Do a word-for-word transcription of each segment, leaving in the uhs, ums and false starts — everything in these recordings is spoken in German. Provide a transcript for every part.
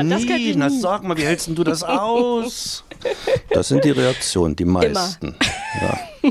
nie. Das könnte ich Na, nie. sag mal, wie hältst denn du das aus? Das sind die Reaktionen, die meisten. Ja.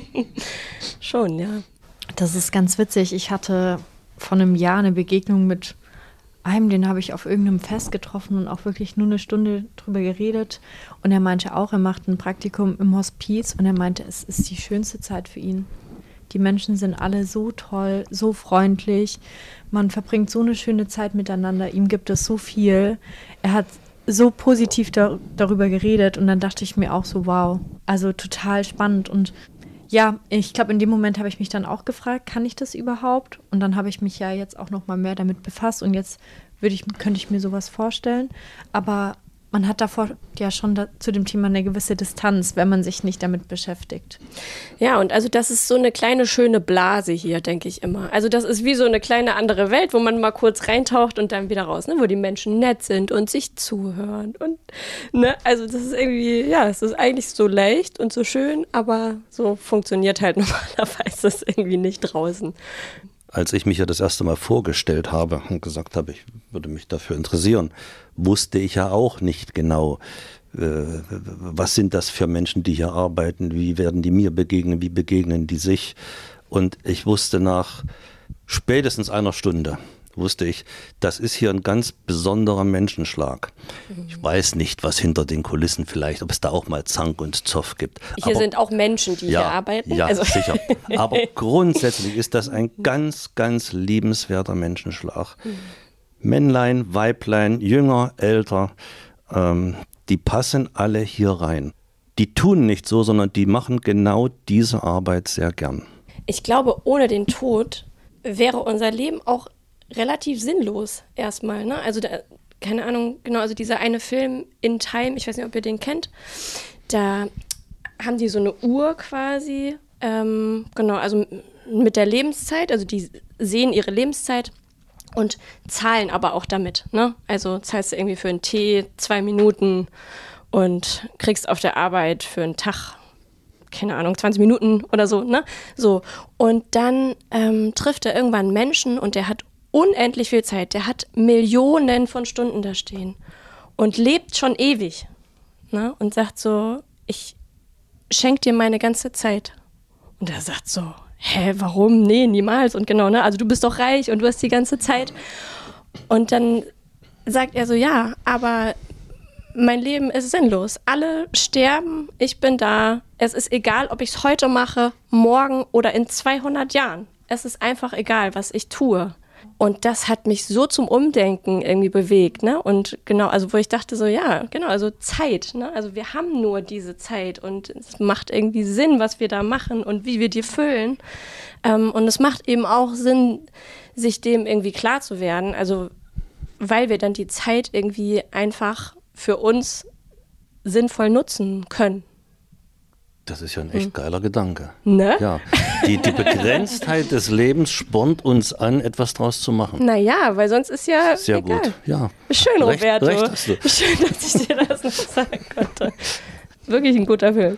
Schon, ja. Das ist ganz witzig. Ich hatte vor einem Jahr eine Begegnung mit einem, den habe ich auf irgendeinem Fest getroffen und auch wirklich nur eine Stunde drüber geredet. Und er meinte auch, er macht ein Praktikum im Hospiz und er meinte, es ist die schönste Zeit für ihn. Die Menschen sind alle so toll, so freundlich. Man verbringt so eine schöne Zeit miteinander. Ihm gibt es so viel. Er hat so positiv da, darüber geredet und dann dachte ich mir auch so, wow, also total spannend. Und ja, ich glaube, in dem Moment habe ich mich dann auch gefragt, kann ich das überhaupt? Und dann habe ich mich ja jetzt auch noch mal mehr damit befasst und jetzt würde ich, könnte ich mir sowas vorstellen. Aber man hat davor ja schon da, zu dem Thema eine gewisse Distanz, wenn man sich nicht damit beschäftigt. Ja, und also das ist so eine kleine schöne Blase hier, denke ich immer. Also das ist wie so eine kleine andere Welt, wo man mal kurz reintaucht und dann wieder raus, ne? Wo die Menschen nett sind und sich zuhören. Und ne, also das ist irgendwie, ja, es ist eigentlich so leicht und so schön, aber so funktioniert halt normalerweise das irgendwie nicht draußen. Als ich mich ja das erste Mal vorgestellt habe und gesagt habe, ich würde mich dafür interessieren, wusste ich ja auch nicht genau, äh, was sind das für Menschen, die hier arbeiten, wie werden die mir begegnen, wie begegnen die sich. Und ich wusste nach spätestens einer Stunde, wusste ich, das ist hier ein ganz besonderer Menschenschlag. Mhm. Ich weiß nicht, was hinter den Kulissen vielleicht, ob es da auch mal Zank und Zoff gibt. Hier Aber, sind auch Menschen, die ja, hier arbeiten. Ja, also. sicher. Aber grundsätzlich ist das ein ganz, ganz liebenswerter Menschenschlag. Mhm. Männlein, Weiblein, jünger, älter, ähm, die passen alle hier rein. Die tun nicht so, sondern die machen genau diese Arbeit sehr gern. Ich glaube, ohne den Tod wäre unser Leben auch relativ sinnlos erstmal, ne? Also da, keine Ahnung, genau, also dieser eine Film In Time, ich weiß nicht, ob ihr den kennt, da haben die so eine Uhr quasi, ähm, genau, also mit der Lebenszeit, also die sehen ihre Lebenszeit und zahlen aber auch damit, ne? Also zahlst du irgendwie für einen Tee zwei Minuten und kriegst auf der Arbeit für einen Tag, keine Ahnung, zwanzig Minuten oder so, ne? So, und dann ähm, trifft er irgendwann einen Menschen und der hat unendlich viel Zeit. Der hat Millionen von Stunden da stehen und lebt schon ewig, ne? Und sagt so, ich schenke dir meine ganze Zeit. Und er sagt so, hä, warum? Nee, niemals. Und genau, ne? Also du bist doch reich und du hast die ganze Zeit. Und dann sagt er so, ja, aber mein Leben ist sinnlos. Alle sterben, ich bin da. Es ist egal, ob ich es heute mache, morgen oder in zweihundert Jahren. Es ist einfach egal, was ich tue. Und das hat mich so zum Umdenken irgendwie bewegt, ne? Und genau, also wo ich dachte so, ja, genau, also Zeit, ne? Also wir haben nur diese Zeit und es macht irgendwie Sinn, was wir da machen und wie wir die füllen. Ähm, und es macht eben auch Sinn, sich dem irgendwie klar zu werden, also weil wir dann die Zeit irgendwie einfach für uns sinnvoll nutzen können. Das ist ja ein echt geiler Gedanke. Ne? Ja, die, die Begrenztheit des Lebens spornt uns an, etwas draus zu machen. Naja, weil sonst ist ja Sehr egal. gut, ja. Schön, Recht, Roberto. recht hast du. Schön, dass ich dir das noch sagen konnte. Wirklich ein guter Film.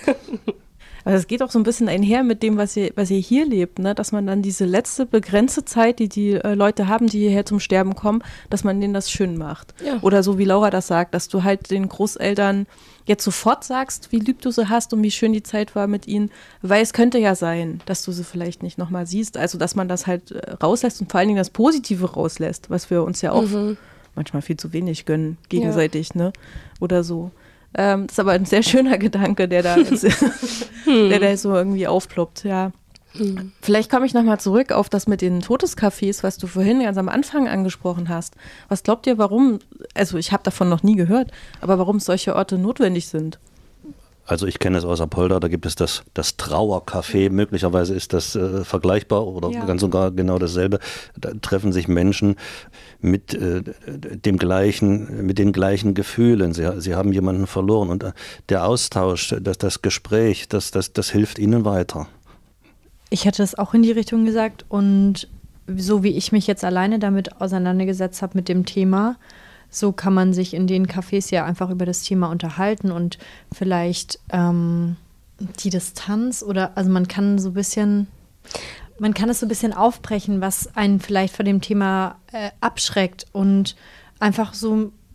Also es geht auch so ein bisschen einher mit dem, was ihr, was ihr hier lebt, ne? Dass man dann diese letzte begrenzte Zeit, die die äh, Leute haben, die hierher zum Sterben kommen, dass man denen das schön macht. Ja. Oder so wie Laura das sagt, dass du halt den Großeltern jetzt sofort sagst, wie lieb du sie hast und wie schön die Zeit war mit ihnen, weil es könnte ja sein, dass du sie vielleicht nicht nochmal siehst. Also dass man das halt äh, rauslässt und vor allen Dingen das Positive rauslässt, was wir uns ja auch mhm. manchmal viel zu wenig gönnen, gegenseitig, ja. ne? Oder so. Ähm, das ist aber ein sehr schöner Gedanke, der da, ist, hm. der da so irgendwie aufploppt, ja. Hm. Vielleicht komme ich nochmal zurück auf das mit den Todescafés, was du vorhin ganz am Anfang angesprochen hast. Was glaubt ihr, warum, also ich habe davon noch nie gehört, aber warum solche Orte notwendig sind? Also ich kenne es aus Apolda, da gibt es das, das Trauercafé, möglicherweise ist das äh, vergleichbar oder ja. ganz sogar genau dasselbe. Da treffen sich Menschen mit äh, dem gleichen, mit den gleichen Gefühlen. Sie, sie haben jemanden verloren und äh, der Austausch, das, das Gespräch, das, das, das hilft ihnen weiter. Ich hätte es auch in die Richtung gesagt und so wie ich mich jetzt alleine damit auseinandergesetzt habe mit dem Thema, so kann man sich in den Cafés ja einfach über das Thema unterhalten und vielleicht ähm, die Distanz oder, also man kann so ein bisschen, man kann es so ein bisschen aufbrechen, was einen vielleicht von dem Thema äh, abschreckt und einfach so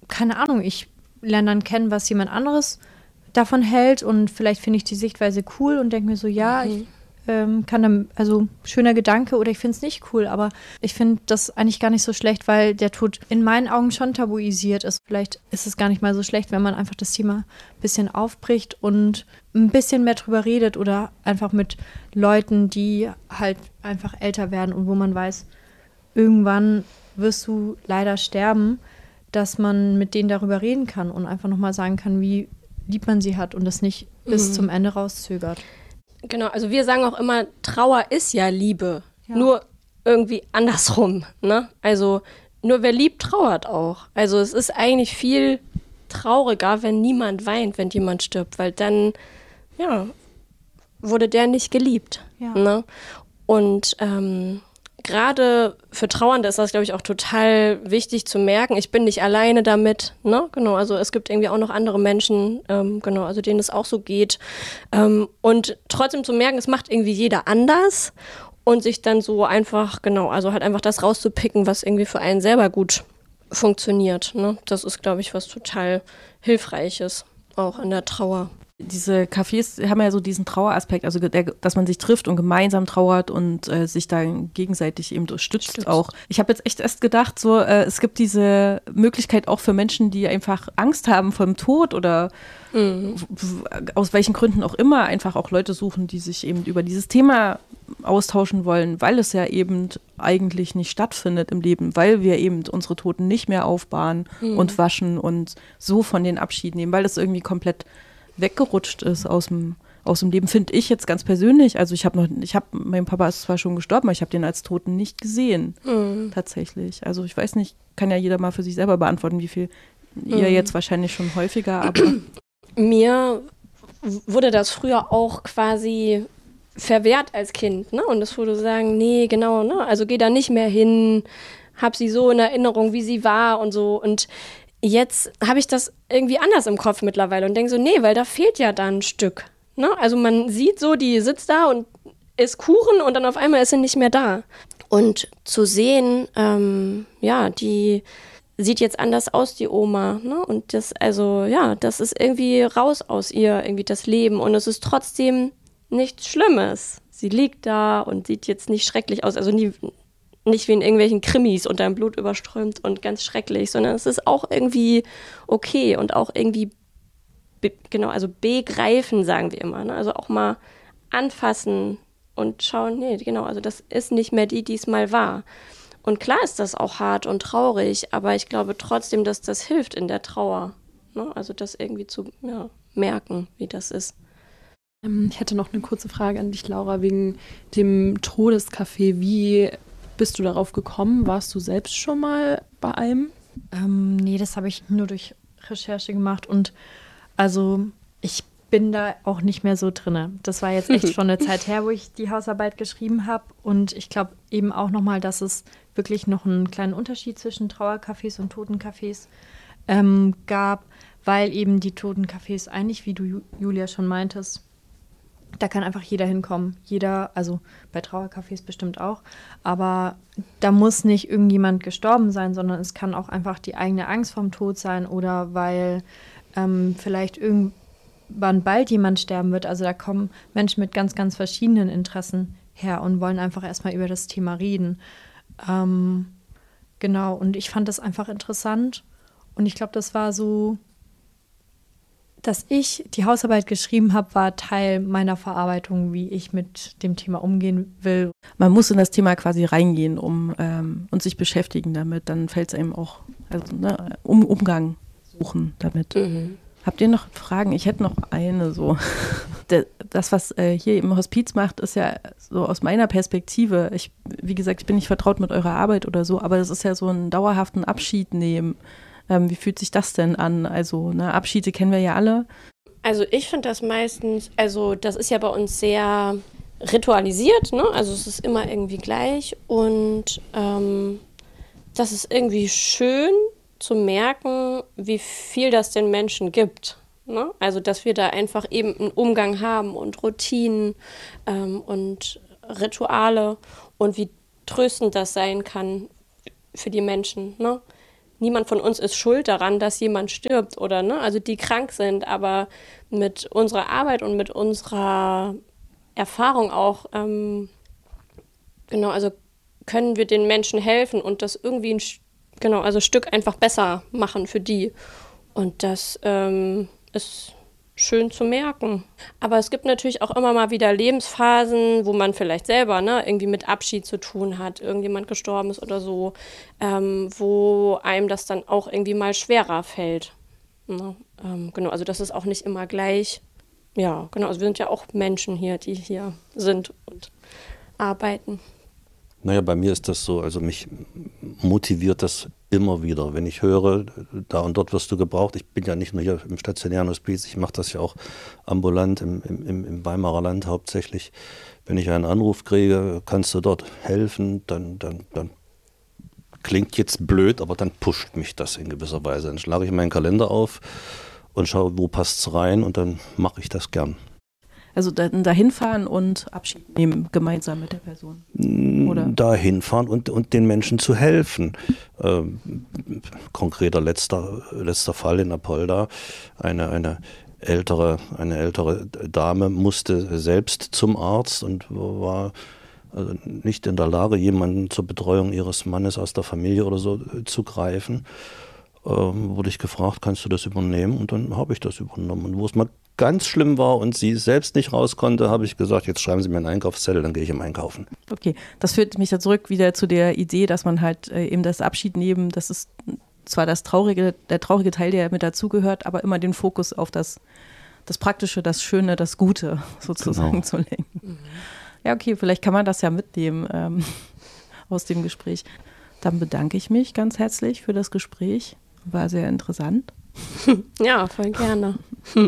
keine Ahnung, ich lerne dann kennen, was jemand anderes davon hält und vielleicht finde ich die Sichtweise cool und denke mir so, ja, Mhm. ich ähm, kann dann, also schöner Gedanke oder ich finde es nicht cool, aber ich finde das eigentlich gar nicht so schlecht, weil der Tod in meinen Augen schon tabuisiert ist. Vielleicht ist es gar nicht mal so schlecht, wenn man einfach das Thema ein bisschen aufbricht und ein bisschen mehr drüber redet oder einfach mit Leuten, die halt einfach älter werden und wo man weiß, irgendwann wirst du leider sterben, dass man mit denen darüber reden kann und einfach nochmal sagen kann, wie lieb man sie hat und das nicht bis Mhm. zum Ende rauszögert. Genau, also wir sagen auch immer, Trauer ist ja Liebe, Ja. nur irgendwie andersrum, ne? Also nur wer liebt, trauert auch. Also es ist eigentlich viel trauriger, wenn niemand weint, wenn jemand stirbt, weil dann, ja, wurde der nicht geliebt, Ja. ne? Und ähm, gerade für Trauernde ist das, glaube ich, auch total wichtig zu merken, ich bin nicht alleine damit, ne? Genau, also es gibt irgendwie auch noch andere Menschen, ähm, genau, also denen es auch so geht. Ähm, und trotzdem zu merken, es macht irgendwie jeder anders und sich dann so einfach, genau, also halt einfach das rauszupicken, was irgendwie für einen selber gut funktioniert, ne? Das ist, glaube ich, was total Hilfreiches, auch in der Trauer. Diese Cafés haben ja so diesen Traueraspekt, also der, dass man sich trifft und gemeinsam trauert und äh, sich dann gegenseitig eben stützt, Stützt. auch. Ich habe jetzt echt erst gedacht, so äh, es gibt diese Möglichkeit auch für Menschen, die einfach Angst haben vor dem Tod oder Mhm. w- aus welchen Gründen auch immer, einfach auch Leute suchen, die sich eben über dieses Thema austauschen wollen, weil es ja eben eigentlich nicht stattfindet im Leben, weil wir eben unsere Toten nicht mehr aufbahren und waschen und so von den Abschied nehmen, weil das irgendwie komplett weggerutscht ist aus dem, aus dem Leben, finde ich jetzt ganz persönlich. Also ich habe noch, ich habe, mein Papa ist zwar schon gestorben, aber ich habe den als Toten nicht gesehen, Mhm. tatsächlich. Also ich weiß nicht, kann ja jeder mal für sich selber beantworten, wie viel ihr Mhm. jetzt wahrscheinlich schon häufiger, aber Mir w- wurde das früher auch quasi verwehrt als Kind, ne? Und es wurde sagen, nee, genau, ne? Also geh da nicht mehr hin, hab sie so in Erinnerung, wie sie war und so. Und jetzt habe ich das irgendwie anders im Kopf mittlerweile und denke so, nee, weil da fehlt ja da ein Stück, ne? Also man sieht so, die sitzt da und isst Kuchen und dann auf einmal ist sie nicht mehr da. Und zu sehen, ähm, ja, die sieht jetzt anders aus, die Oma, ne? Und das, also, ja, das ist irgendwie raus aus ihr, irgendwie das Leben. Und es ist trotzdem nichts Schlimmes. Sie liegt da und sieht jetzt nicht schrecklich aus. Also nie, nicht wie in irgendwelchen Krimis unter dem Blut überströmt und ganz schrecklich, sondern es ist auch irgendwie okay und auch irgendwie, be, genau, also begreifen, sagen wir immer, ne? Also auch mal anfassen und schauen, nee, genau, also das ist nicht mehr die, die es mal war. Und klar ist das auch hart und traurig, aber ich glaube trotzdem, dass das hilft in der Trauer. Ne? Also das irgendwie zu ja, merken, wie das ist. Ähm, Ich hätte noch eine kurze Frage an dich, Laura, wegen dem Todescafé. Wie bist du darauf gekommen? Warst du selbst schon mal bei einem? Ähm, nee, das habe ich nur durch Recherche gemacht und also ich bin da auch nicht mehr so drinne. Das war jetzt echt schon eine Zeit her, wo ich die Hausarbeit geschrieben habe und ich glaube eben auch nochmal, dass es wirklich noch einen kleinen Unterschied zwischen Trauercafés und Totencafés ähm, gab, weil eben die Totencafés eigentlich, wie du Ju- Julia schon meintest, da kann einfach jeder hinkommen. Jeder, also bei Trauercafés bestimmt auch. Aber da muss nicht irgendjemand gestorben sein, sondern es kann auch einfach die eigene Angst vorm Tod sein oder weil ähm, vielleicht irgendwann bald jemand sterben wird. Also da kommen Menschen mit ganz, ganz verschiedenen Interessen her und wollen einfach erstmal über das Thema reden. Ähm, genau, und ich fand das einfach interessant. Und ich glaube, das war so, dass ich die Hausarbeit geschrieben habe, war Teil meiner Verarbeitung, wie ich mit dem Thema umgehen will. man muss in das Thema quasi reingehen, um ähm, und sich beschäftigen damit. Dann fällt es einem auch, also ne, um, Umgang suchen damit. Mhm. Habt ihr noch Fragen? Ich hätte noch eine so. Der- Das, was äh, hier im Hospiz macht, ist ja so aus meiner Perspektive, ich, wie gesagt, ich bin nicht vertraut mit eurer Arbeit oder so, aber das ist ja so einen dauerhaften Abschied nehmen. Ähm, wie fühlt sich das denn an? Also, ne, Abschiede kennen wir ja alle. Also ich finde das meistens, also das ist ja bei uns sehr ritualisiert, ne? Also es ist immer irgendwie gleich und ähm, das ist irgendwie schön zu merken, wie viel das den Menschen gibt. Ne? Also dass wir da einfach eben einen Umgang haben und Routinen ähm, und Rituale und wie tröstend das sein kann für die Menschen, ne? niemand von uns ist schuld daran, dass jemand stirbt oder, ne, also die krank sind, aber mit unserer Arbeit und mit unserer Erfahrung auch, ähm, genau, also können wir den Menschen helfen und das irgendwie ein, genau, also ein Stück einfach besser machen für die. Und das ähm, ist schön zu merken. Aber es gibt natürlich auch immer mal wieder Lebensphasen, wo man vielleicht selber, ne, irgendwie mit Abschied zu tun hat, irgendjemand gestorben ist oder so, ähm, wo einem das dann auch irgendwie mal schwerer fällt. Ne? Ähm, genau, also das ist auch nicht immer gleich. Ja, genau, also wir sind ja auch Menschen hier, die hier sind und arbeiten. Naja, bei mir ist das so, also mich motiviert das immer wieder, wenn ich höre, da und dort wirst du gebraucht. Ich bin ja nicht nur hier im stationären Hospiz, ich mache das ja auch ambulant im, im, im Weimarer Land hauptsächlich. Wenn ich einen Anruf kriege, kannst du dort helfen, dann, dann, dann klingt jetzt blöd, aber dann pusht mich das in gewisser Weise. Dann schlage ich meinen Kalender auf und schaue, wo passt es rein und dann mache ich das gern. Also dahin fahren und Abschied nehmen, gemeinsam mit der Person? Oder? Dahin fahren und, und den Menschen zu helfen. Ähm, konkreter letzter, letzter Fall in Apolda. Eine, eine, ältere, eine ältere Dame musste selbst zum Arzt und war also nicht in der Lage, jemanden zur Betreuung ihres Mannes aus der Familie oder so zu greifen. Ähm, wurde ich gefragt, kannst du das übernehmen? Und dann habe ich das übernommen. Und wo es mal ganz schlimm war und sie selbst nicht raus konnte, habe ich gesagt, jetzt schreiben Sie mir einen Einkaufszettel, dann gehe ich im Einkaufen. Okay, das führt mich ja zurück wieder zu der Idee, dass man halt äh, eben das Abschied nehmen, das ist zwar das traurige, der traurige Teil, der mit dazugehört, aber immer den Fokus auf das, das Praktische, das Schöne, das Gute sozusagen genau. zu lenken. Mhm. Ja, okay, vielleicht kann man das ja mitnehmen ähm, aus dem Gespräch. Dann bedanke ich mich ganz herzlich für das Gespräch. War sehr interessant. Ja, voll gerne.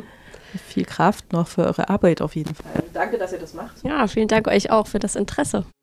Viel Kraft noch für eure Arbeit auf jeden Fall. Danke, dass ihr das macht. Ja, vielen Dank euch auch für das Interesse.